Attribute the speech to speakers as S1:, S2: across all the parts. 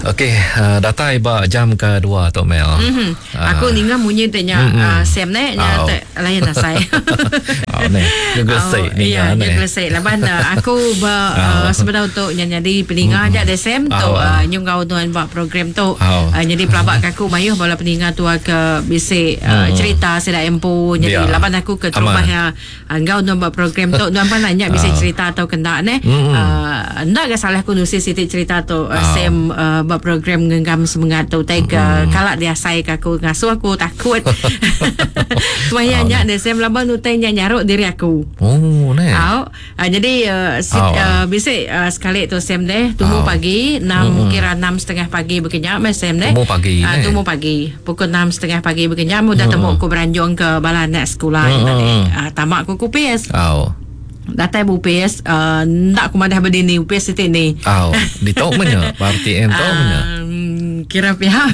S1: Okey, data iba jam kedua tu Mel.
S2: Aku ninga munyi tanya Sam ne lain dah saya.
S1: Ne, gelesai ni
S2: ya, gelesai. Laban aku sebenarnya untuk jadi peninga aja de Sam tu nyung kau tuan buat program tu. Jadi pelabak aku mayuh bala peninga tu ke bisi cerita sida empu. Jadi laban aku ke rumah ya engkau tuan buat program tu tuan pan nanya bisi cerita atau kendak ne. Ndak ke salah aku nulis sitik cerita tu Sam buat program genggam semangat tu tega kalak dia sai aku ngasuh aku takut semuanya de Sam laban tu tanya nyaruk diri aku jadi bisik sekali tu Sam deh tunggu pagi 6 kira 6:30 pagi berkenyak Sam deh tunggu pagi pukul 6:30 pagi berkenyak udah temu aku beranjung ke bala anak sekolah tamak aku kupis Datai UPS ndak aku madah berdini UPS sitik ni.
S1: Di tok menya parti M tok menya.
S2: Kira pihak.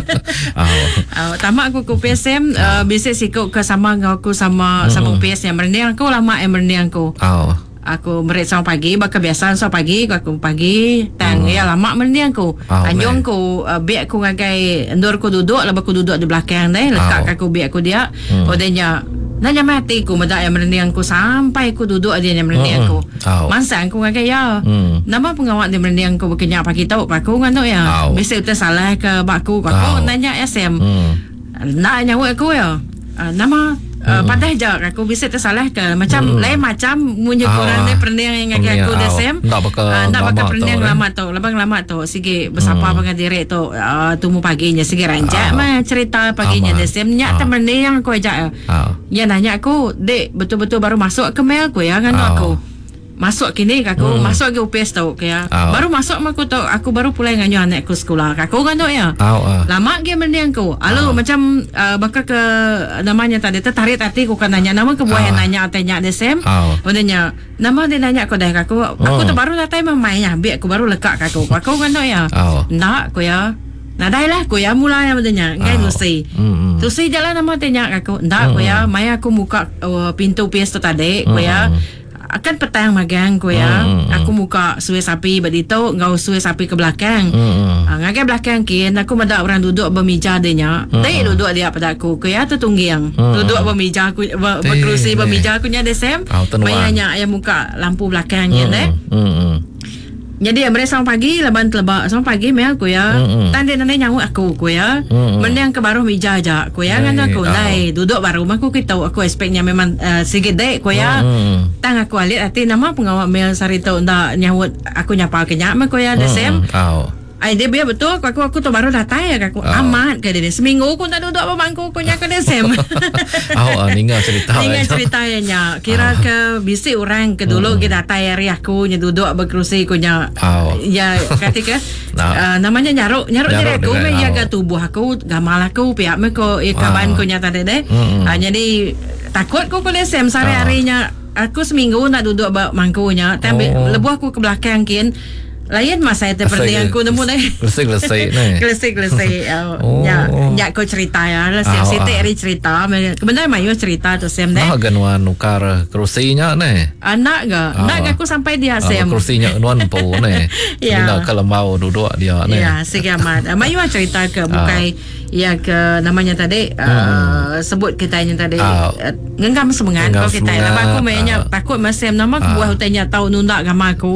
S2: Tamak aku UPS Sam bisik sikuk ke sama aku sama UPS yang merendang aku lama yang merendang aku. Aku merit sama pagi bakal biasa sama pagi aku pagi tang ya lama merendang aku. Anjong aku biak aku ngagai endor aku duduk lalu aku duduk di belakang deh lekat aku biak aku dia. Odenya nanya mati aku madak yang merendang aku sampai aku duduk dia yang merendang aku. Masa aku ngagai ya. Nama pengawat dia merendang aku berkenyak pagi tahu aku ngantuk ya. Biasa udah salah ke bakku aku nanya SM. Nak nyawa aku ya. Nama padahal je aku bisa tersalah ke macam lain macam punya kurang dia perendang yang ngagai aku dah Sam. Nak bakal perendang lama tu. Labang lama tu sige bersapa dengan direk tu temu paginya sige ranjak mah cerita paginya dah Sam nyak temendang aku ajak ya nanya aku dek betul-betul baru masuk ke mail aku ya nganu aku masuk kini aku masuk ke UPS tau kaya baru masuk aku tau aku baru pulai nganyu anak aku sekolah aku kan tau ya lama ke mendiang aku macam bakal ke namanya tadi tertarik hati aku kan nanya nama ke buah yang nanya tanya de Sam odanya nama dia nanya aku dah aku tu baru datang mamanya biar aku baru lekak aku kan tau ya ndak aku ya nadai lah aku ya mulai adanya ngai nusi tusi jalan nama tanya aku ndak aku ya maya aku buka pintu UPS tu tadi aku ya akan petang magang ko ya aku muka suai sapi badito ngau suai sapi ke belakang ngagai belakang kin aku madak orang duduk bermeja denya tai duduk dia pada aku ko ya tetunggiang duduk bermeja aku berkerusi bermeja aku nya de Sam mayanya yang muka lampu belakang ya deh jadi mereka sama pagi leban telebak sama pagi mel aku ya tanda nane nyawa aku ya mending ke baru meja aja aku ya kan aku nai duduk baru aku kita aku expectnya memang sikit dek aku ya tang aku alit hati nama pengawal mel sarito ndak nyawut aku nyapa kenyak aku ya the same dia biar betul aku tu baru datang ya aku amat ke dia seminggu aku tak duduk apa bangku aku nyak ke dia Sam
S1: ninga
S2: ceritanya kira ke bisi orang ke dulu kita datang hari aku nya duduk berkerusi aku nya ya ketika namanya nyaruk diri aku ya ke tubuh aku gamal aku pihak me ko kaban ko nya tadi deh jadi takut aku ke Sam sehari-harinya aku seminggu nak duduk bangkunya tapi lebuh aku ke belakang kin lain masa itu perdiang aku nemu deh. Gelesai. Ya aku cerita ya. Siti hari cerita. Kebenar mayu cerita tu Sam deh.
S1: Ganuan nukar kerusinya nih.
S2: Nak aku sampai dia Sam.
S1: Kerusinya nuan po nih. Bila kalau mau duduk dia nih.
S2: Ya, segamat. Mayu cerita ke bukai ya ke namanya tadi sebut kitanya tadi genggam semangat kau kita. Lepas aku mainnya takut Sam nama aku buah hutanya tahu nunda gama aku.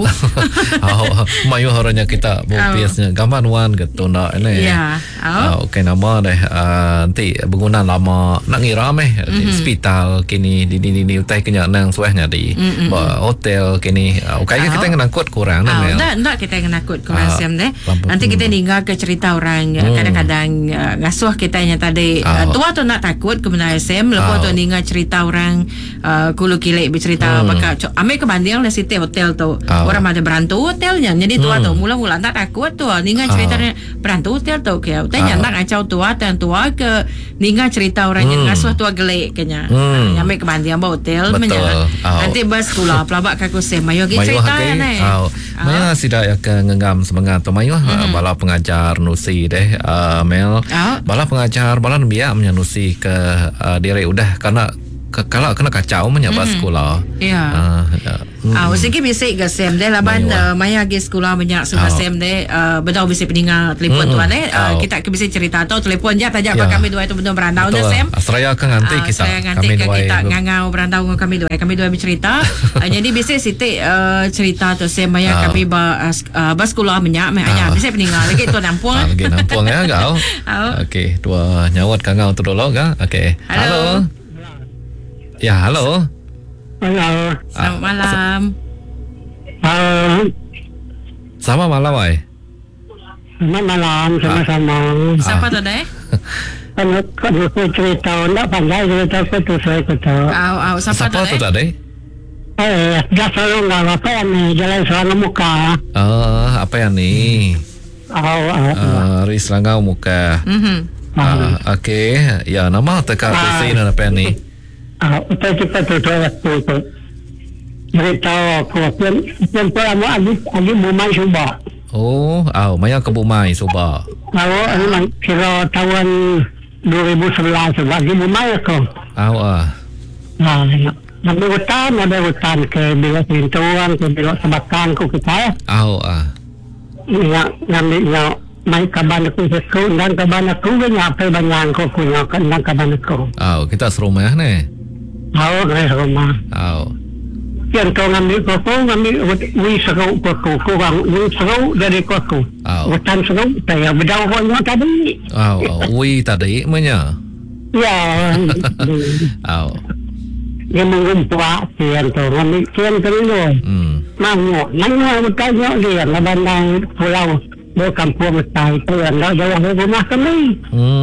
S1: Mayu haranya kita biasanya gaman wan gitu nak ini. Okey nama deh nanti bangunan lama nak ngira hospital kini di utai kenya nang suahnya di hotel kini. Okey kita ngenakut kurang
S2: ndak kita ngenakut kurang Sam deh. Nanti kita tinggal ke cerita orang kadang-kadang ngasuh kita yang tadi tua tu nak takut kebenaran Sam lepas tu tinggal cerita orang kulu kilik bercerita bakal ambil ke banding lah city hotel tu orang ada berantu hotelnya jadi tua tu mula-mula tak takut tu ningan ceritanya berantu hotel tu kaya tanya nak acau tua ke ningan cerita orang yang ngasuh tua gelik kenya nyampe ke banding ba hotel nanti bas sekolah pelabak kaku Sam mayu cerita ni
S1: Maya sida ya ke ngengam semangat tu mayu bala pengajar nusi deh Mel bala pengajar bala biak menyanusi ke diri udah karena kalau kena kacau menyabas sekolah
S2: Sige bisik ke sem deh laban maya ke sekolah banyak sudah sem deh betul bisik peninggal telefon tuan kita ke bisik cerita atau telefon je tajak kami dua itu betul berandau dah sem.
S1: Seraya ke nganti kita.
S2: Kami dua kita ngangau berandau dengan kami dua bercerita. Jadi bisik siti cerita tu sem maya kami ba sekolah banyak maya bisik peninggal lagi tu nampung.
S1: Lagi nampung ya kau. Okey, dua nyawat kangau tu dulu kan. Okey. Halo. Ya, halo.
S3: Halo.
S2: Selamat malam.
S1: Selamat malam, ay.
S3: Selamat malam, sama-sama.
S2: Siapa tu deh?
S3: Kalau aku cerita, tak pandai cerita aku tu saya kata.
S2: Siapa tu
S1: deh?
S3: Dah selalu nggak apa yang ni jalan selangau muka.
S1: Apa yang ni? Riz Langau muka. Okey, ya nama teka PC apa yang ni?
S3: Kita tu aku tu. Beritahu aku yang pertama Ali Bumai Subah.
S1: Maya ke Bumai Subah.
S3: Memang kira tahun 2011 Ali Bumai aku. Ada hutan ke bila pintuan ke bila sebakan ku kita. Ngambil mai kaban aku seku dan kaban aku apa banyak aku punya kan kaban aku.
S1: Kita serumah ni.
S3: Rumah. Yang kau ngambil wui serau aku, kurang wui serau dari aku. Hutan serau, saya berdau orang tadi.
S1: Wui tadi mana?
S3: Ya. Dia mengumpulkan yang kau ngambil kian terus. Nanya bertanya dia, bandang pulau, di kampung besar itu yang dah jauh rumah kami.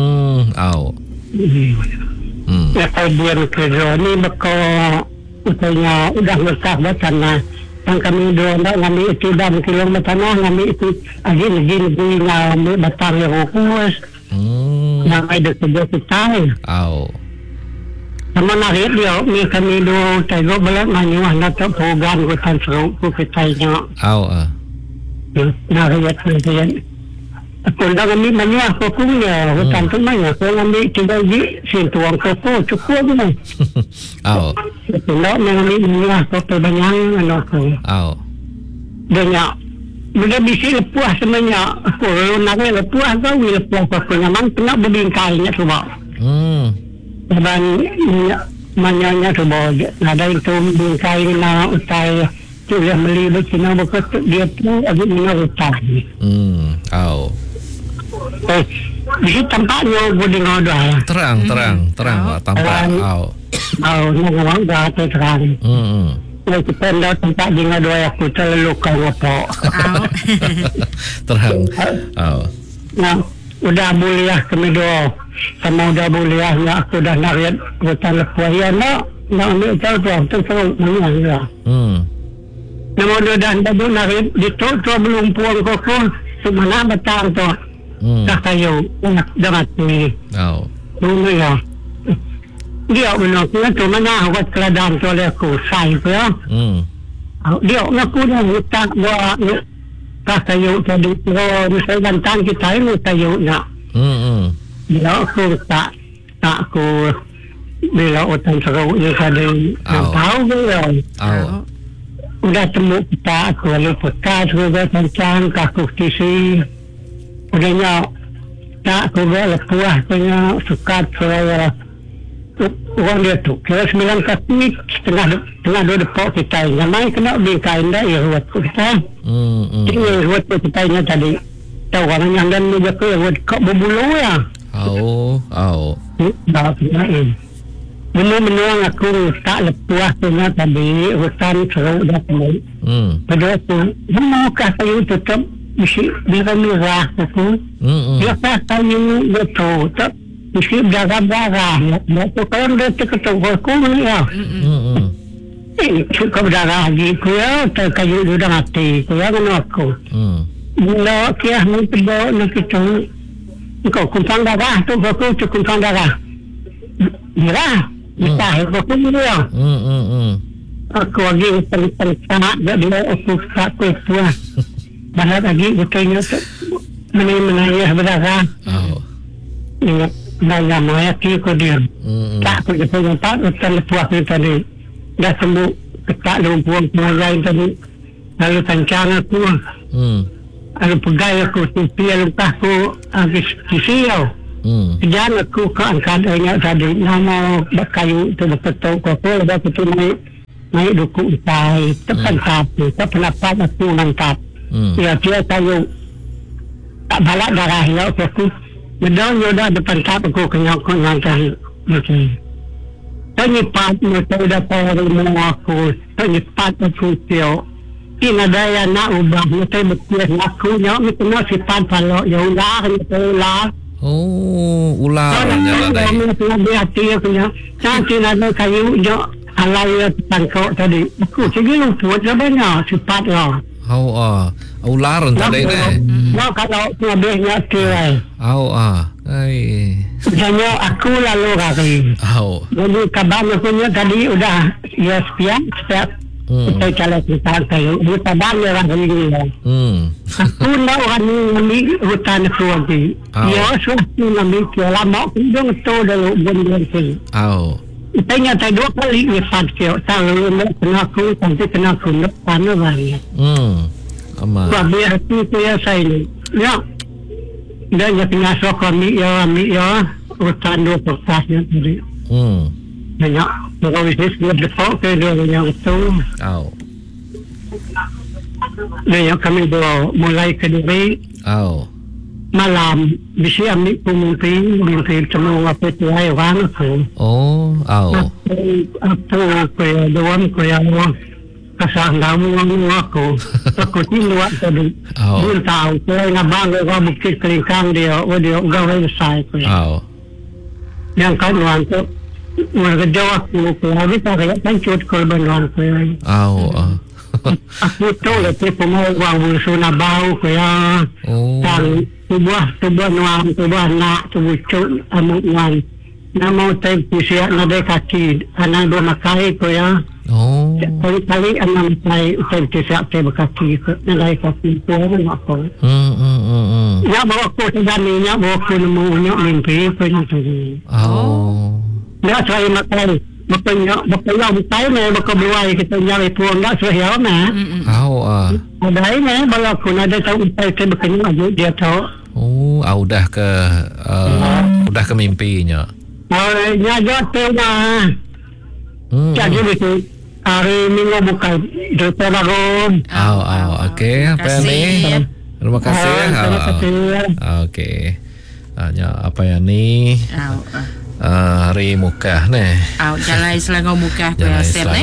S3: Ya kemudian kerja ni bakal utanya udah lekah bertanah yang kami dua ngambil itu dalam kilo bertanah ngambil itu agin ngambil batang yang fokus yang ada kerja kita sama narik dia ni kami dua tego belak manyuah natak program hutan seruk kitanya narik kerja aku dah ambil banyak kokunya hutan tu banyak aku ambil 3 biji sintuang koko cukup tu aku dah ambil banyak koko banyak aku banyak bila bisi lepuah semuanya aku nak lepuah kau lepuah koko nyaman kena berbingkainya cuba dan banyaknya cuba ada itu bingkai na utai tu yang beli bercina bekas dia tu agak mina hutan di tempatnya boleh ngodah
S1: terang tampak
S3: ngomong dah terang kita dah tempat di ngodah aku terlalu kau apa
S1: terang
S3: udah boleh kami doa sama udah boleh aku dah narik hutan lepuh ya nak ambil tahu tu terus menang nama dah narik di tu belum puang koko semana batang tu dah kayu dah mati dulu ya dia benar tu mana awak keladang tu oleh aku sai tu ya dia aku dah hutan buat dah kayu tadi misalnya bantang kita ini kayu nak dia aku tak aku bila hutan serau ni tadi tahu dia udah temu kita aku lalu pekat juga tentang kaku tisi udahnya tak aku lepuah punya sukat saya orang dia tu kira 9 kaki setengah 2 depok kita namanya kena bingkai dah ya buat kita ini buat kita nya tadi tahu orang yang dan dia ke buat kok berbulu ya dah ini menang aku tak lepuah punya tadi hutan seru dah semua pada tu maukah kayu tutup mesti dia merah aku dia kayu betul tak mesti darah tu kalau dia terketuk aku ya cukup darah lagi aku ya kayu sudah mati aku ya kena aku bila kia nak pedok nak kita kau kumpang darah tu aku cukup kumpang darah merah Betah aku dia. Aku lagi tersamak dia aku tak kuat. Banyak lagi betulnya menayah berdarah. Ingat banyak maya ki ko dia. Tak aku jumpa tak hutan lepuah ni tadi. Dah sembuh ketak lumpuang pengajaran tadi. Lalu tancang aku. Lalu pegai aku tupi luka aku habis kisiau. Kejan aku ke angkadanya tadi nama kayu tu betul kau dah betul naik duku utai tepan satu pendapat aku mantap. Ya dia kayu tak balak darah ya aku. Medang yo dah depan tap aku kenyang tadi. Okey. Penyipat motor dapat aku. Penyipat aku tio. Ina daya nak ubah motor betul aku nyo mi kena sifat kalau ya ulah ulah.
S1: Oh, ular nya dah.
S3: Dia hati aku nya. Cantik ada kayu nyo alai tangkau tadi. Aku segi lumpur banyak sifat lah.
S1: Ular tadi ni.
S3: Kalau lebihnya tirai.
S1: Ai.
S3: Jadi aku lalu kaki. Jadi kabar aku tadi udah ya siap. Kita jalan kita kayu. Kita balik orang ini. Aku nak orang ini hutan aku lagi. Ya suatu nama kita lama kita tu dulu bulan ini. Tanya saya 2 kali lipat kau tahu nak aku sampai kena aku nak mana lagi. Sebab aku tu ya saya ni. Ya. Dan ya kena sok kami ya hutan 2 perkasnya tadi. Banyak kalau bisnis dia depan ke dia yang itu. Dan yang kami mulai ke diri. Malam bisa ambil pemimpin semua apa tu orang aku. Apa kaya doang kaya kasang kamu aku. Aku tinggal tadi. Belum tahu saya ngabang aku bukit kelingkang dia gawe saya kaya. Yang kawan tu kerja aku kaya kita kaya pancut korban kaya. Aku tahu lah pemain uang bersuna bau kaya. Tubuh nuang, tubuh anak, tubuh cuk, amuk nuang. Nama utai pisiak nadai kaki, anak 2 makai ko ya. Kali-kali anak makai utai pisiak teh berkaki, nadai kaki itu orang aku. Ya bawa aku sedani, ya bawa aku nemu mimpi, ko yang tadi. Ya saya makai, bakal bukai ni, bakal buai kita nyari puang tak suhiaw na. Ada ini, bawa aku nadai tahu utai teh berkenya, dia tahu.
S1: Udah ke mimpinya.
S3: Ya jatuh dah. Jadi itu hari Minggu bukan dokter baru.
S1: Okey. Apa ni? Terima kasih. Okey. Apa yang ni? Hari Mukah ni.
S2: Jalan Selangor Mukah Sem ni.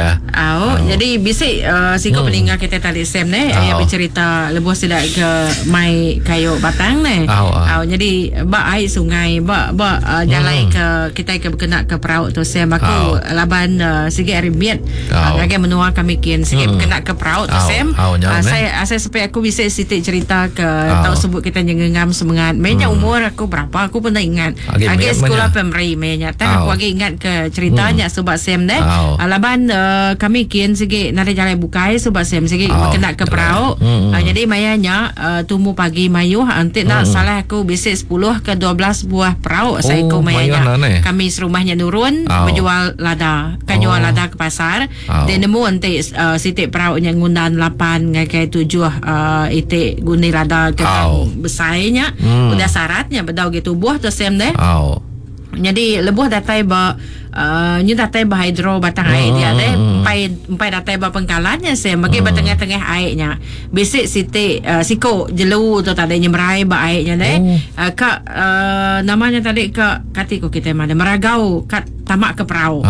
S2: Jadi bisik singkap peninggal kita tadi Sem ni yang bercerita lebih tidak ke mai kayu batang ni. Jadi bak air sungai bak jalan ke kita ke berkenak ke perahu tu Sem aku laban sikit hari miat agak menua kami kin sikit berkenak ke perahu tu Sem. Saya supaya aku bisa sitik cerita ke tahu sebut kita nyengengam semangat. Menya umur aku berapa aku pun tak ingat. Agak sekolah Pemeri menyata aku lagi ingat ke ceritanya sebab Sam deh. Laban kami kian sikit nari jalan bukai sebab Sam sikit kena ke perahu. Jadi mayanya tumbuh pagi mayu nanti nak salah aku bisik 10 ke 12 buah perahu saya ku mayanya. Kami serumahnya nurun menjual lada. Kan jual lada ke pasar. Dan nemu nanti sitik perahu yang ngundan 8 ngakai 7 itik guni lada ke besarnya. Udah syaratnya bedau gitu buah tu Sam deh. Jadi lebuh datai nyu datai hidro batang air dia deh empai datai pengkalannya saya bagi batang-tengah airnya bisik sitik siko jelu tu tadi nyemerai airnya deh kak namanya tadi kak katiku kita mana meragau kat tamak ke perahu.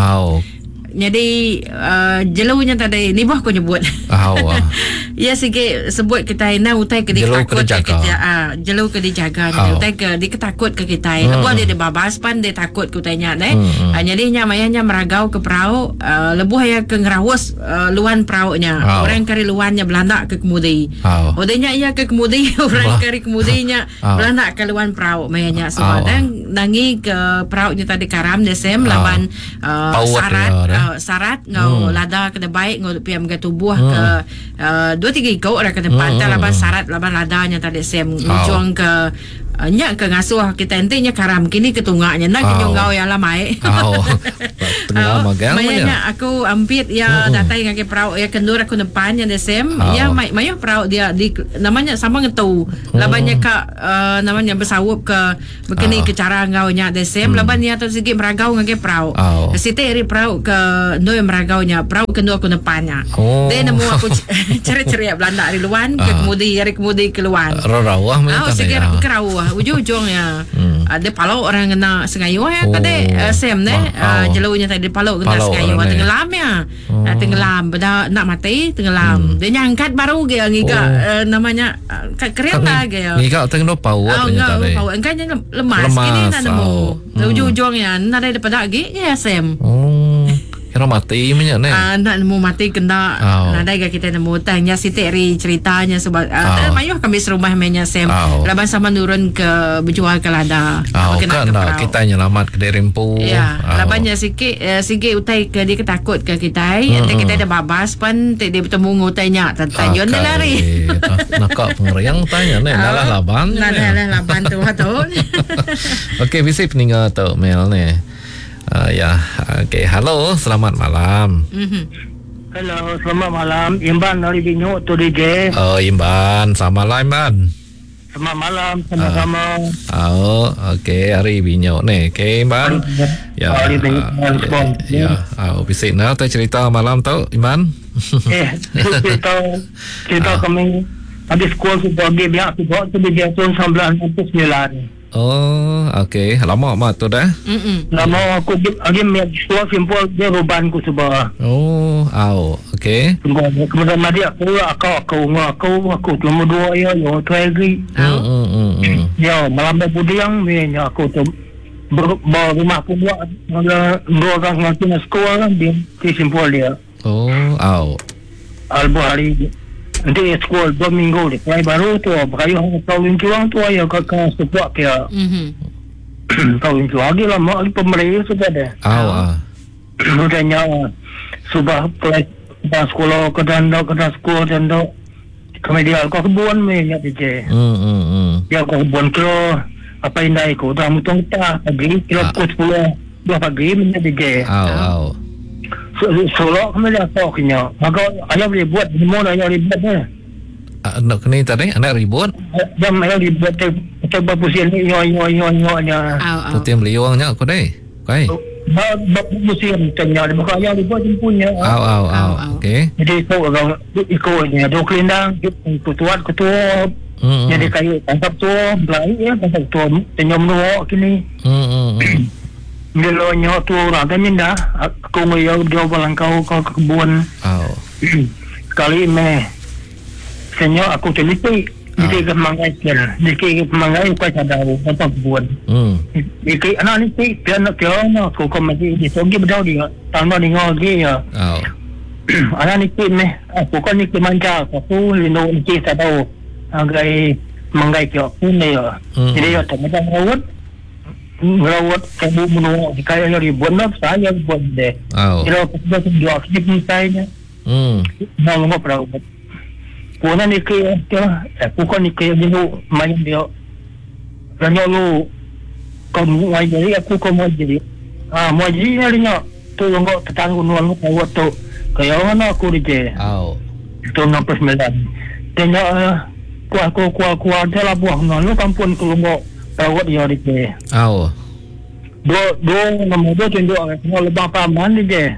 S2: Jadi jelunya tadi ni bah aku nyebut. Ya sikit sebut kita ina utai ke ditakut ke kita jelu ke dijaga utai ke diketakut ke kita lebuh dia babas pan dia takut ku tanya deh. Jadi nya mayanya meragau ke perahu lebuh ya ke ngerawus luan perahunya orang kari luannya belanda ke kemudi odenya ia ke kemudi orang kari kemudinya belanda ke luan perahu mayanya semua dan nangi ke perahunya tadi karam desem laban syarat ngau lada kena baik ngau piam ke tubuh ke 2-3 ikut orang ke depan laban syarat laban ladanya tadi sem juang ke nya ke ngasuh kita entinya karam kini ketungaknya nak kenyongau yang lamai.
S1: Tengah magang
S2: nya aku ampit ya datai ngake prau ya kendur aku depannya desem ya mayo prau dia di namanya sama ngetu. Labanya ka namanya bersawup ke begini ke cara ngaunya desem labanya atau sigi meragau ngake prau. Site ri prau ke no meragaunya prau kendur aku depannya. Then nemu aku ceria Belanda di luar kemudi keluar.
S1: Rawah
S2: macam ya. Kerawah ujung-ujungnya. Ada palau orang kena sengayu ya. Kade sem ne jelunya tadi palau kena sengayu tenggelam ya. Tenggelam pada nak mati tenggelam. Dia nyangkat baru dia ngiga namanya kereta dia.
S1: Ngiga tengno paut
S2: tadi. Paut engkanya lemas kini nak nemu. Ujung-ujungnya nak ada pada lagi ya sem.
S1: Kira mati punya ni.
S2: Nak nemu mati kena nadai kita nemu tanya si Teri ceritanya sebab mayuh kami serumah menya sem laban sama nurun ke berjual ke lada.
S1: Kan dah kita nyelamat ke Derempu.
S2: Ya, labannya sikit utai ke dia ketakut ke kita. Nanti kita ada babas pun dia bertemu ngutainya tentang John lari.
S1: Nakak pengeriang tanya ni nalah laban.
S2: Nalah laban tu
S1: Okey, bisa peninggal tu Mel ni. Ya, okay. Halo, selamat malam.
S3: Halo, selamat malam. Imban dari Binyuk tu DJ.
S1: Imban, selamat malam Imban.
S3: Selamat malam, sama-sama.
S1: Okay, hari Binyuk ni. Okay Imban. Ya, bisik nak tu cerita malam tu Imban.
S3: cerita kami habis sekolah sebagai biak sebab tu DJ tahun 1999.
S1: Okay. Lama mak tu dah?
S3: Lama aku lagi sekolah simpul dia ruban ku sebab.
S1: Okay.
S3: Kemudian mari aku cuma dua ya, yo tu lagi. Ya, malam berbudiang ni aku tu rumah aku buat dua orang ngaji sekolah kan dia simpul dia. Albu hari nanti sekolah 2 minggu dia mulai baru tu berayuh tahun curang tu ayah kakak sebuah kaya tahun curang lagi lama lagi pemerintah sudah dah kemudiannya subah sekolah ke sekolah dan kami dia kau kebun ni ya DJ dia kau kebun kilo apa indah ikut dah mutong tak pagi kilo pukul 10 2 pagi minta DJ Solok kami dah toknya. Maka ayah boleh buat semua ayah boleh buat ni.
S1: Nak kena tadi anak ribut.
S3: Jam ayah ribut coba pusing ni yo nya.
S1: Tu beli uangnya aku deh. Kai.
S3: Bab pusing tanya maka ayah ribut punya.
S1: Okey.
S3: Jadi ikutnya dua kelindang ketua jadi kayu tangkap tu belai ya tangkap tu tanya menua kini. Bila nyawa tu orang tanya dah aku ngayau dia balangkau ke kebun sekali senyo aku teliti ke mangai ke mangai ku sadau apa kebun anak ni dia nak aku komedi di sogi bedau dia tambah dengar lagi ya anak ni aku kan ni manja aku lino ni sadau agai mangai ke aku ni ya jadi ya tengah merawat kamu menua kaya yang ribuan lah saya buat deh. Kalau kita jual sedikit misalnya, nak ngapa perawat? Kau ni kaya, bukan ni kaya dulu main dia. Ranya lu kau mau jadi aku kau mau jadi. Mau jadi ni nya tu ngok tetangga nuan perawat tu kaya mana aku DJ. Tu nampak sembilan. Tanya kuah ada lah buah nuan lu kampun kalau ngok perawat dia DJ. Dua nama dia tunjuk semua lebah paman DJ.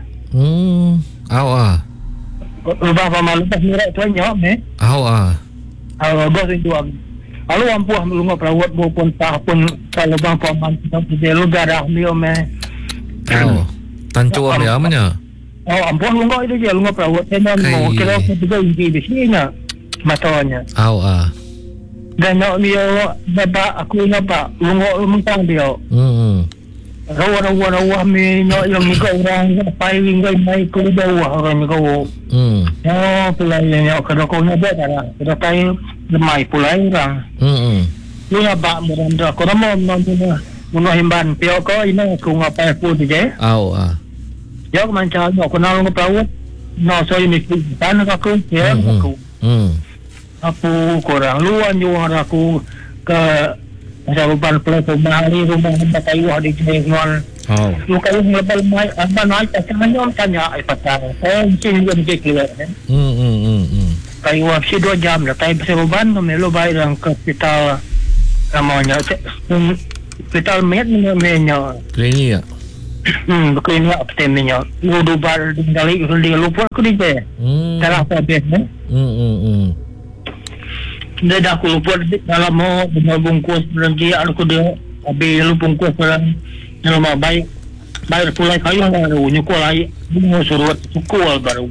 S3: Lebah paman lepas mirak tu nyok ni. Dua tunjuk. Lalu ampuh melungak perawat pun tahun lebah paman DJ lu darah dia me.
S1: Tancuan dia amanya.
S3: Ampuh lungak itu je lungak perawat saya mau kira juga inti di sini matanya. Dan nak dia dapat aku nampak lungok mentang dia. Rawa mi yang ni kau orang pai wingai mai ku bawah orang ni kau. Pulai yang kalau kau nak buat dah. Kita pai lemai pulai orang. Ni apa mudah kau mau nak himban pio kau ini aku ngapai pun je. Ya kau macam aku nak ngeprawat. Nak saya ni tan aku ya aku. Aku korang luan jual aku ke Masa rupan pelai rumah hamba kayu di Jengon. Lu kayu ngelebal mai hamba naik pasangannya tanya pasang. Saya mesti juga mesti keluar. Kayu si 2 jam dah. Tapi pasal ruban melu baik dalam ke hospital namanya hospital mednya.
S1: Klinik.
S3: Klinik apa Udu bar tinggali dia lupa aku dia. Salah habis ni. Dia dah aku lupa dalam mau bungkus berhenti aku dia habis lupa bungkus dalam nama baik pulai kayu baru nyukul lagi bunga suruh sukul baru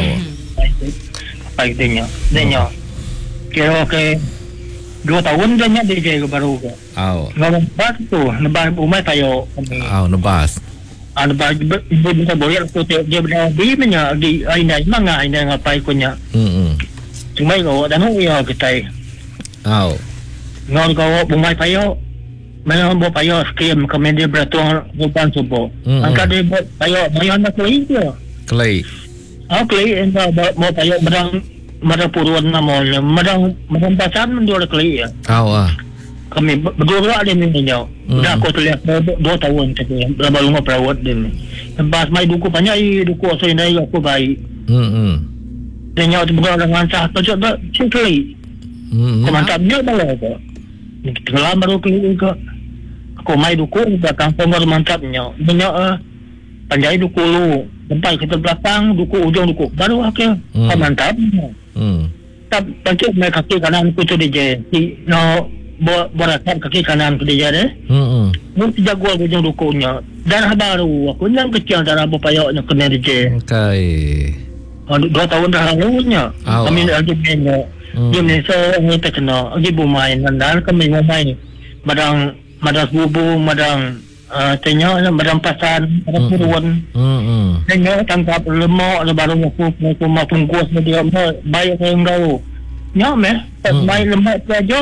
S3: baik dia kira ke 2 tahun dia DJ baru ngebas tu nebas umai tayo
S1: nebas
S3: nebas ibu bisa boleh aku dia benar di mana di aina manga aina ngapai kunya cuma kau dah nak ya kita ngon kau umai tayo Mayroon po payo skim kami di beratuang rupan subo. Angka di payo mayroon na klay ko.
S1: Klay.
S3: Klay enta mo payo madang puruan na mo madang pasan man do klay ya. Kami berdua din ninyo. Dah ko tulis 2 tahun kasi baru mo perawat din. Bas may duko pa niya duko so inay ako bay. Dinyo ti bukan dengan sah to ba klay. Mantap niya bala ko. Kita baru klay ko. Ako may duko belakang pemor mantapnya banyak panjai duko lu sampai kita belakang duko ujung duko baru akhir mantapnya tak pancik mai kaki kanan ku tu DJ no berakat kaki kanan ku DJ deh mu jago ujung dukonya darah baru aku yang kecil darah bapayoknya kena DJ
S1: okay
S3: 2 tahun dah lalunya kami lagi punya dia ni saya tak kena lagi bumain dan kami bumain madang bubu madang tanya madang pasan madang puruan tanya tangkap lemak baru aku tungkus dia baik saya engkau nyam baik lemak saja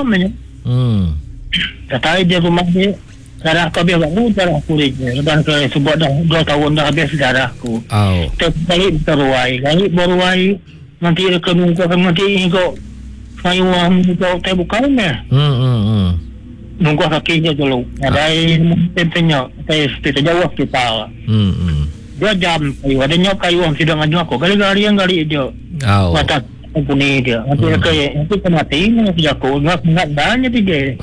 S3: tapi dia rumah dia darah kau biar baru darah kulit dan ke sebab dah 2 tahun dah habis darahku kali teruai kali beruai nanti kemungkinan nanti kau sayuan kau tak bukan nunggu kakinya dulu. Ada tempenya, saya jauh kita. Dia jam, adanya kayu yang sudah ngaju aku. Kali-kali yang kali dia. Batas punya dia. Nanti kemati, nanti aku nggak banyak dia.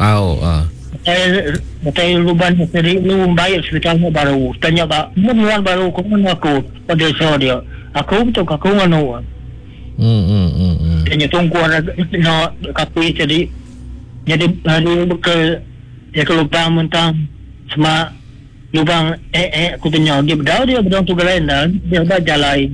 S3: Saya luban sendiri, lu bayar sekitarnya baru. Tanya pak, muan baru aku pada dia. Aku betul aku nganu. Tanya tunggu ada kaku jadi hari ke lubang mentang sama lubang aku tanya dia berdau tu lain dah dia baca lain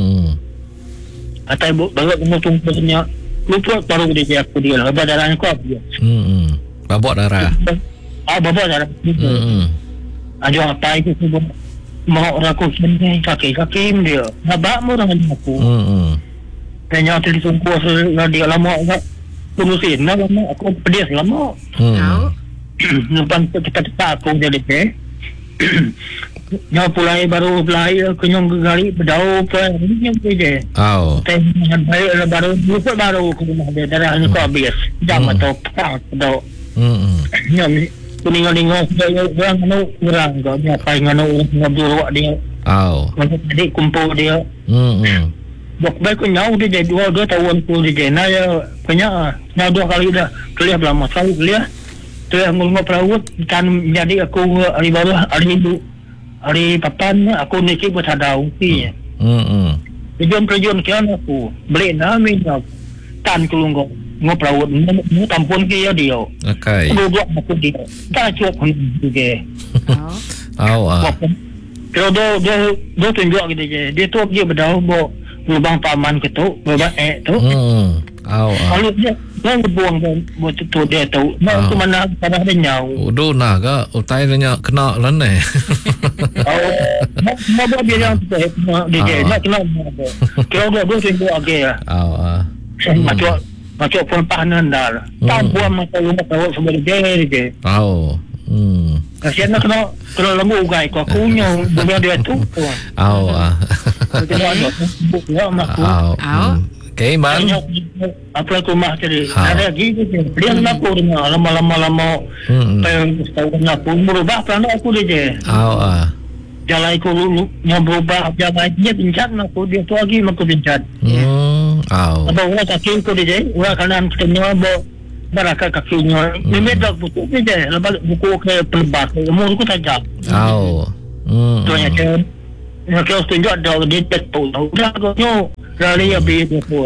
S3: atau baru tunggu tanya lupa baru dia aku dia lah darah aku apa dia
S1: babak darah
S3: babak darah aja apa itu sebab mau aku sendiri kaki dia babak mu dengan aku tanya tu ditunggu dia lama pengusin aku pedis lama nampak kita aku jadi nyawa pulai baru pulai kenyang kali berdau apa yang je dengan baik baru lupa baru ke rumah dia darahnya kau habis jam atau berdau kuning-kuning orang nganu kurang kau dia apa nganu ngabur dia jadi kumpul dia baik nyau dia 2 tahun tu dia naya banyak nyau 2 kali dah kuliah lama sekali kuliah tu yang ngomong perawat kan jadi aku hari baru hari papan aku nikah buat hadau ni tujuan kian aku beli nami tan kulunggo ngoperawat mu tampun ke dia
S1: okay
S3: dua aku dia tak cukup juga kalau do tunjuk gitu je dia tu dia berdau bo lubang paman ke tu lubang tu kalau dia buang buat tu dia tahu tu mana pada dia nyau
S1: nah ke utai dia kena lan
S3: mau buat biar yang tu dia nak kena kalau dia tunjuk aja macam perpahanan dah tak buang masa rumah tahu sebab dia kasihan nak kena lembu ugai kau kunyong dia tu
S1: Okey, Iman.
S3: Apa aku mak tadi. Ada lagi dia nak aku dengar lama-lama. Pengen tahu nak aku berubah plan aku dia. Jalan aku yang berubah jalannya pincat aku dia tu lagi aku pincat. Apa orang kaki aku dia, orang kanan ketemu baraka kakinya. Ini dah buku dia, lepas buku ke pelebas, umur aku tajam. Tu yang macam, yang kau tunjuk ada dia betul. Udah aku rally habis aku.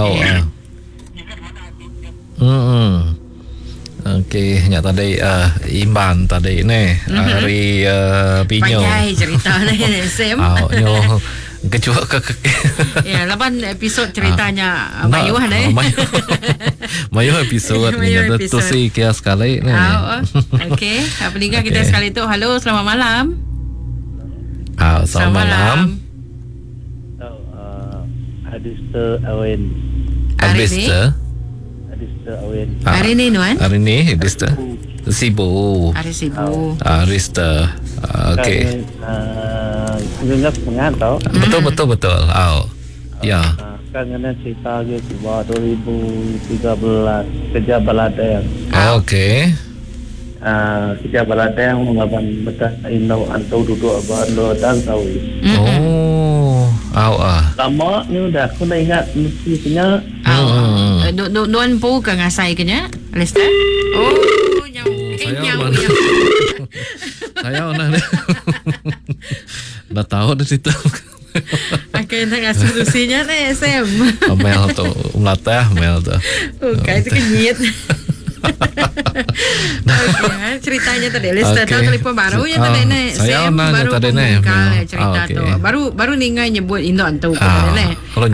S1: Okey, nya tadi Iman tadi ni hari Pinyo.
S2: Panjang cerita ni Sam.
S1: Nyo kecuali
S2: ya, 8 episod ceritanya Mayuh ni.
S1: Mayuh episod ni ada tu si kia sekali ni.
S2: Okey, pendengar kita sekali tu. Halo, selamat malam.
S1: Selamat malam.
S4: Adista Awen.
S2: Hari ni Nuan?
S1: Hari ni Adista Sibu.
S2: Hari Sibu.
S1: Arista. Okey.
S4: Dengar pengantar.
S1: Betul. Ya.
S4: Kan kena cerita dia sebab 2013 kerja baladang.
S1: Okey.
S4: Kerja baladang mengaban betas Indo antau duduk abang dan tahu. Lama ni dah aku dah ingat mestinya.
S2: Nuan pun ke ngasai kenya, Lester?
S1: Saya nak dah tahu dah situ.
S2: Akan nak solusinya ni Sam.
S1: Mel tu melatih Mel tu.
S2: Itu kenyit. Ceritanya tadi Lester tahu telefon baru yang tadi ni
S1: Sam baru
S2: tadi ni cerita tu baru ningai nyebut Indo antau tadi ni.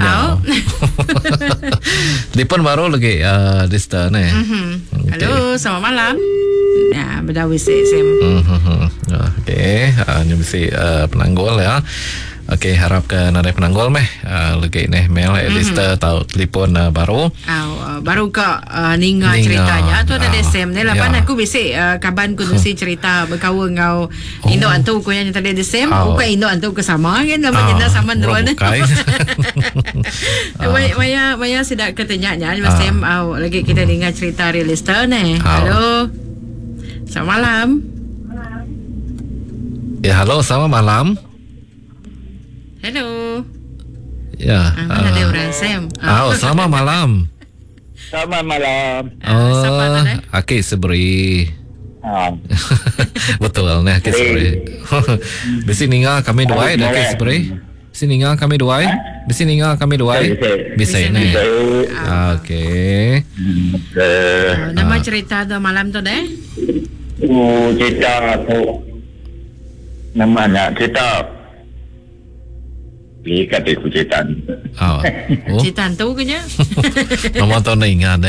S1: Telefon baru lagi Lester ni.
S2: Halo, selamat malam. Ya, berdawi Sam.
S1: Okey, ni mesti penanggul ya. Okey, harap ke ada penanggul meh. Lagi ni Mel Lester tahu telefon baru.
S2: Baru ke ninga ceritanya tu ada Sam ni lapan aku bisik kaban ku nusi cerita berkawan ngau Indo antau ku yang tadi ada Sam bukan Indo antau ke sama kan lapan jenda sama dua ni. Maya sidak ketanya Sam lagi kita dengar cerita Lester ni. Halo. Selamat malam.
S1: Ya, halo, selamat malam.
S2: Hello.
S1: Ya.
S2: Mana ada orang Sam?
S1: Selamat malam.
S3: Selamat malam.
S1: Aki Seberi. Betul ni Aki Seberi. Bisi ninga kami dua dah Aki Seberi. Bisi ninga kami dua. Bisi ninga kami dua. Bisa ni. Okey.
S2: Nama cerita tu malam tu deh.
S3: Cerita tu nama nak cerita ikat aku cerita
S2: cerita tu kenya
S1: nama tu ni ingat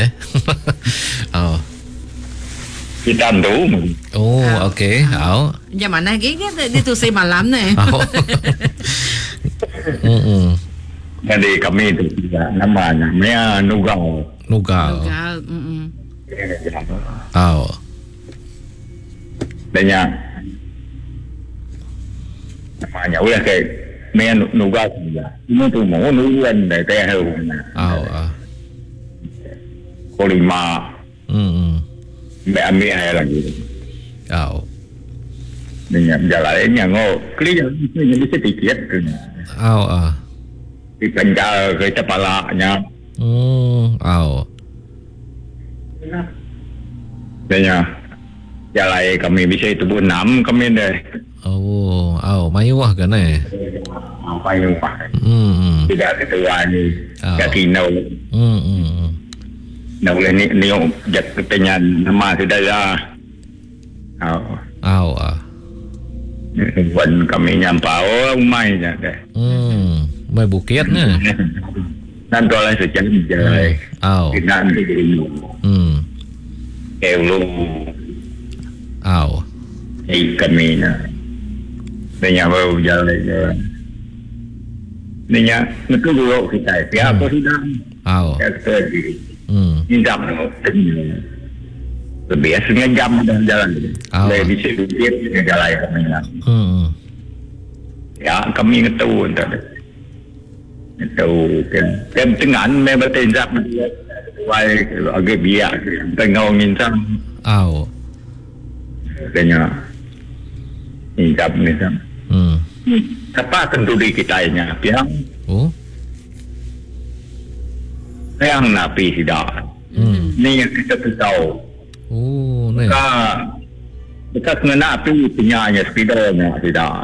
S3: cerita tu
S1: okey
S2: jam mana lagi dia tu saya malam ni
S3: jadi kami tu namanya Nugal banyak namanya ulah kayak main nugas dia ini tu mau nuan dari teh kolima ambil air lagi dengan jalannya ngau clear bisa sedikit ikan jal ke kepalanya banyak jalan kami bisa itu 6 kami deh.
S1: Mayuah kan
S3: Mayuah. Tidak ketuaan ni. Kakinau. Nak boleh ni jat ketanya nama saudara. Buat kami nyampau umai je deh.
S1: Mai bukit ni.
S3: Nanti lah sejalan jalan. Nanti jadi. Kelu. Kami na. Nanya baru jalan. Nanya nak dulu kita. Siapa sudah? Kata di. Jam biasanya jam dan jalan. Lebih sedikit jalan kami na. Ya kami tahu entah.
S4: Itu kan tengah memang tenjak wai agak biak tengah ngintam tanya ngintam ni sam apa tentu di kita nya piang yang napi tidak ni yang kita tahu
S1: ni
S4: kita kena api punya spidolnya tidak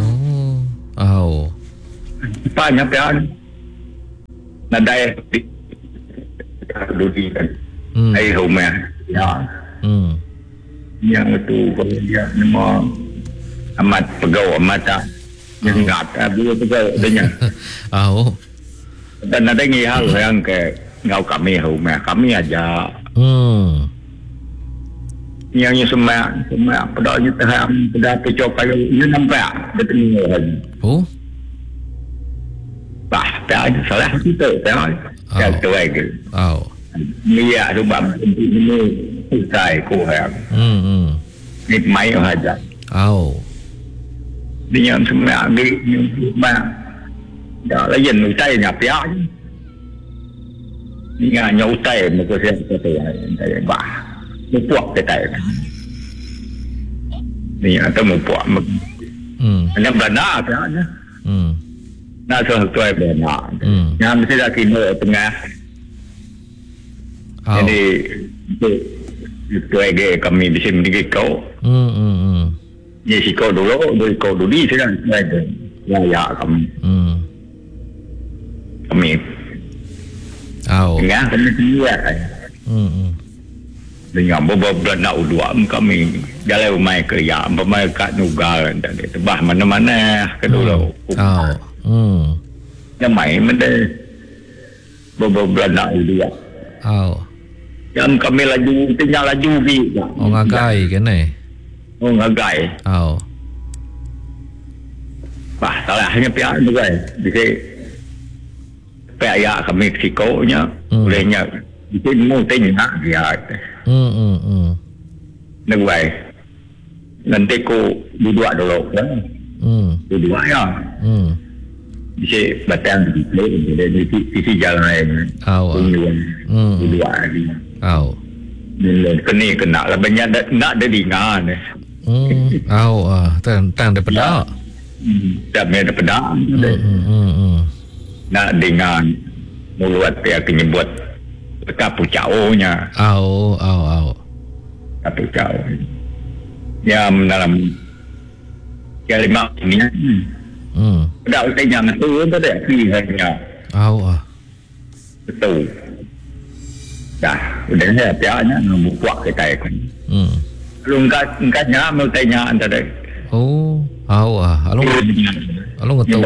S4: banyak piang nadai dudi kan ai rumah ya yang itu kalau dia memang amat pegau amat tak ingat dia pegau adanya dan ada hal yang ke ngau kami rumah kami aja yang semua pedaknya terham pedak pecok kayu ini nampak betul lagi bah tak salah kita tak tu lagi Mia sebab ini usai ko yang ni mai aja dia semua di rumah dah lain usai nya pia ni nya usai maka saya kata bah muak kita ni atau muak hanya benar kan nak sesuai benar yang mesti dah kena tengah jadi itu aja kami bisa mendidik kau ni si kau dulu di sekarang ya kami tengah kami dia dengan beberapa nak udua kami jalan rumah kerja pemain kat nugal dan tebah mana-mana ke dulu yang main mana beberapa nak udua yang kami laju tinggal laju vi
S1: ngagai kan
S4: ngagai wah salahnya pihak tu kan bisa pihak kami psikonya bolehnya itu mau tanya dia negwai nanti ko duduk dulu kan duduk ya bisa batang di sisi jalan lain duduk lagi kena lah banyak nak ada dingan
S1: tang daripada
S4: tak ada pedak nak dengan mulut dia kena buat kapu caunya kapu cau yang dalam kalimat ini dah tanya tu ada pilihannya betul dah udah saya pianya buat kita kan lu enggak mau tanya antara
S1: alung betul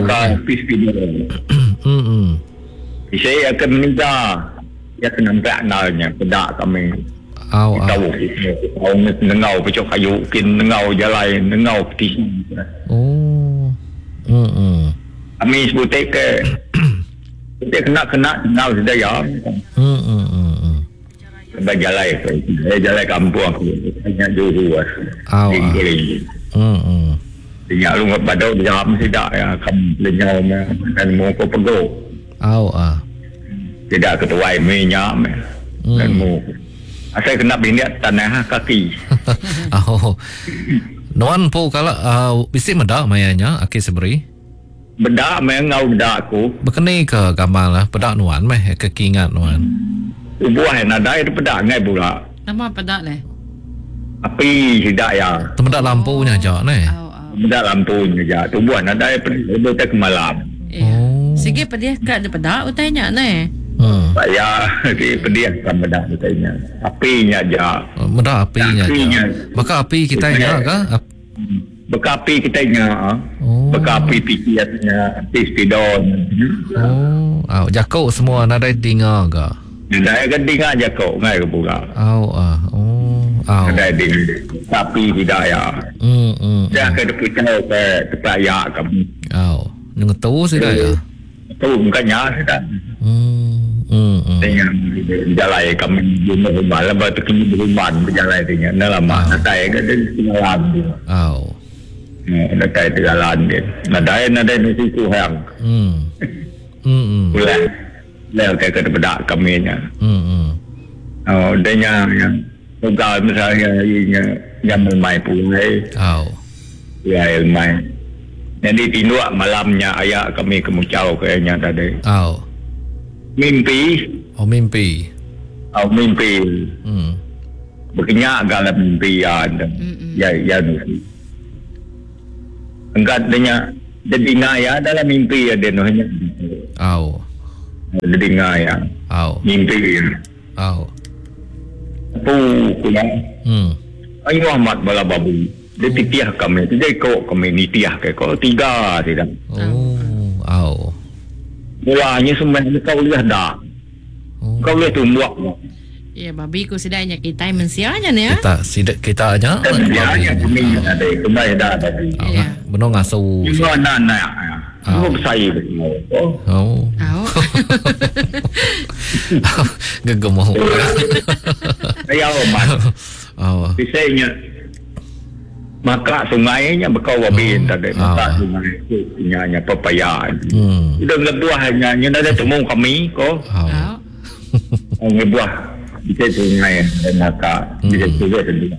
S4: saya akan minta ya kena nampak pedak kami tahu nengau pecok kayu nengau jalan nengau peti kami sebutik ke kena nengau sudah ya jalan kampung aku hanya dulu tinggal lu pada jam tidak ya kamu lenyau dan mau kau pego tidak ketuai minyak dan mau saya kena binat tanah kaki nuan po kalau bisa medak mayanya aki seberi bedak mengau bedak aku
S1: berkenai ke gamal lah pedak nuan meh kekingat nuan
S4: buah ada itu pedak ngai pula
S2: nama pedak leh
S4: api tidak ya
S1: pedak lampunya je
S4: pedak lampunya je tu buah ada itu tak malam
S2: sige pedia kat pedak utainya ne
S4: saya di pedia kan pedak utainya apinya je
S1: medak apinya je maka api kita nya ke
S4: bekapi kita nya bekapi pikirannya pistidon
S1: jakau semua ada tinggal ke
S4: Saya kan dengar je kau ngai ke pula. Ada ding tapi tidak ya. Dia ke depan ke tempat ya kamu.
S1: Nung tahu sudah ya.
S4: Tahu bukannya sudah. Dengan jalan kami di rumah lepas tu kini di rumah berjalan dengan lama. Saya kan di jalan. Ada jalan dia. Ada di situ hang. Bulan. Lah ke bedak kami nya. Dia yang tugas misalnya yang mai pulai. Ya mai. Jadi tinduk malamnya ayah kami kemucau kayaknya tadi. Mimpi. Mimpi. Berkenyak dalam mimpi ya. Enggak adanya jadi ngaya dalam mimpi ya dia hanya. Jadi ngaya. Mimpi. Pulang. Ayo amat bala babu. Dia titiah kami. Jadi kami ni tiah ke kau 3 tidak. Mulanya semua kau lihat dah. Kau lihat tumbuh.
S2: Ya, babi ku sedanya kita mensianya ya.
S1: Kita aja.
S4: Biarnya kami ada kembali dah tadi.
S1: Benar ngasuh.
S4: Anak. Belum saya.
S1: Gegemah.
S4: Saya amat. Biasanya maka sungainya bekau wabin tadi. Maka sungai punya pepaya. Udah ngebuahnya ada temu kami kok. Ngebuah bisa sungai dan maka bisa juga sendiri.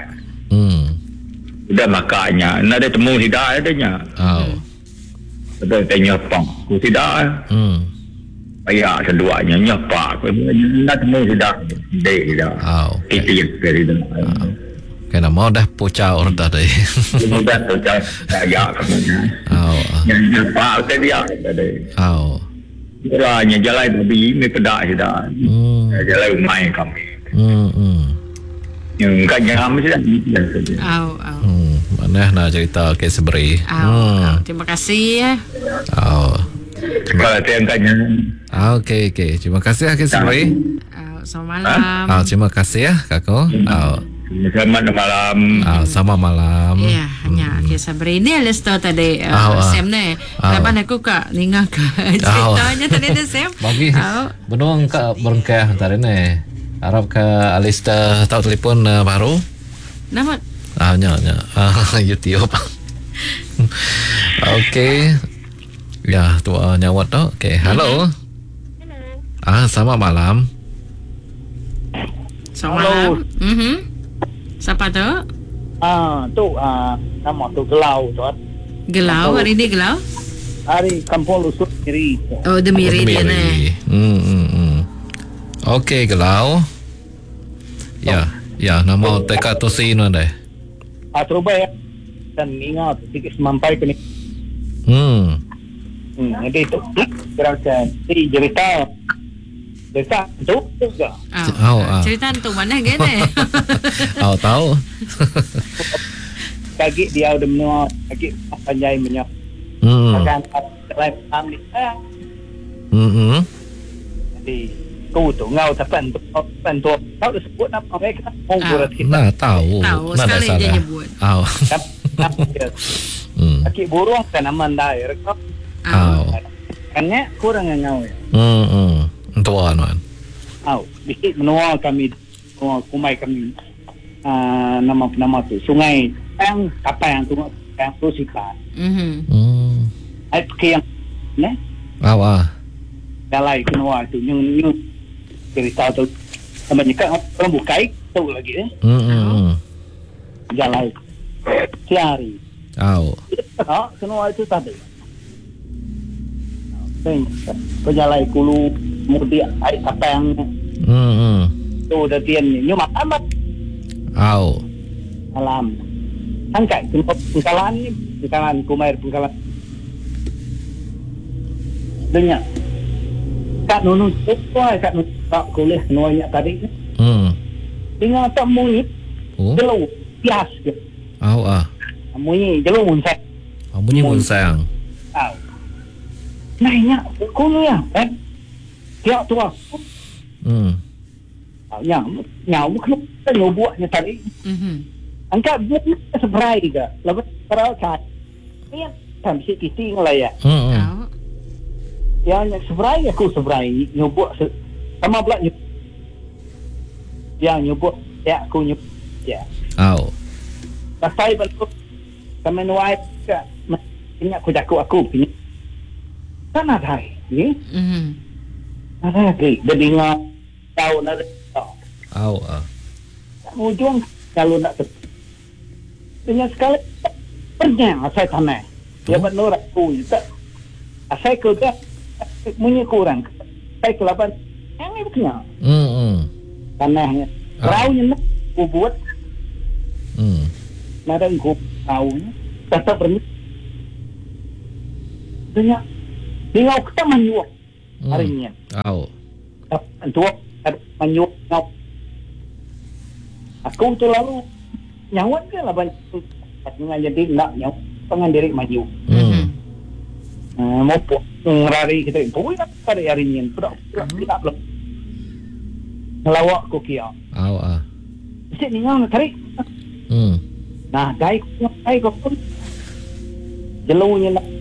S4: Udah makanya ada temu tidak adanya. Betul tanya apa? Ku tidak. Ayah keduanya nyapa. Nak temu tidak. Tidak. Titik tidak.
S1: Kena mau dah pocau orang tadi.
S4: Dah pocau saya kemudian. Yang nyapa tadi. Kiranya jalan lebih ini pedak sudah. Jalan umai kami. Yang kan yang mesti dah.
S1: Mana nak cerita kes beri.
S2: Terima kasih ya.
S4: Kalau tiangkannya.
S1: Okey. Terima kasih kes beri.
S2: Selamat malam.
S1: Terima kasih ya kakak.
S4: Selamat malam.
S1: Sama malam.
S2: Ya, hanya kisah beri ni Lester tadi Sam ni. Lepas aku kak ningal ke ceritanya tadi ada Sam.
S1: Bagi. Benong kak berengkah tadi ni. Harap ke Alista tahu telefon baru.
S2: Nama?
S1: Nya. YouTube. Okey. Ya, tu nyawat tu. Okey, hello. Selamat malam.
S2: Selamat malam. Siapa tu?
S5: Nama tu Gelau tu.
S2: Gelau, hari ni Gelau?
S5: Hari Kampung Lusut Miri.
S2: Oh, Demiri dia ni.
S1: Okey, Gelau. Ya, nama teka tu si no deh.
S5: Terubah dan ingat sedikit sampai ke ni. Jadi tu kira-kira cerita tu juga.
S2: Cerita tu mana gini?
S1: Tahu.
S5: Kaki dia udah menua, kaki panjai menyak. Akan live ambil. Jadi kau tu ngau tapan tu tahu dah sebut nama mereka. Orang kita.
S1: Nah, tahu.
S2: Sekali dia nyebut.
S5: Kaki burung kan aman dah. Kannya kurang ngau.
S1: Tuan.
S5: Bikit menua kami, kumai kami. Nama tu sungai yang apa yang tu yang Susikan. Ai pergi yang ne? Dalai kenua tu nyung cerita tu sama nyeka orang bukai tu lagi Dalai Tiari. Kenua itu tadi. Penjalai kulu mudi ai apa yang tu dah tian ni nyuma amat alam angkat pengkalan kumair pengkalan dengar kat nunu kat tak kuliah nuanya tadi dengar tak mui jelo pias ke mui jelo munsai
S1: mui munsang
S5: nanya kuliah dia tua nyau bukan nyau buatnya tadi angkat buat seberai ke lepas terlalu cat ni kan si kiti ngelai ya yang seberai aku seberai nyau buat sama pula yang nyau buat ya aku nyau ya pasal bentuk kami nuai ke punya aku jaku aku punya Sana thai, ni. Ada lagi, jadi ngau tahu nak tahu. Ujung kalau nak dengan sekali pernah saya tanah. Dia benar aku tak. Saya kerja punya kurang. Saya kelapan yang ni punya. Tanahnya. Raunya nak aku buat. Nada aku raunya tetap berni. Tanya. Tinggal kita menyuap hari ini. Untuk menyuap. Aku tu lalu nyawan ke lah banyak jadi nak nyawa pengen diri maju. Mau ngerari kita itu nak pada hari ini tidak belum ngelawak kokia. Mesti ni nak tarik. Nah, dai kau pun jelunya nak